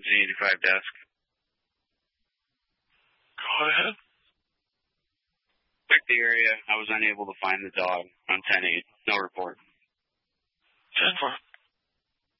1785 desk. Go ahead. Check the area. I was unable to find the dog on 10-8. No report.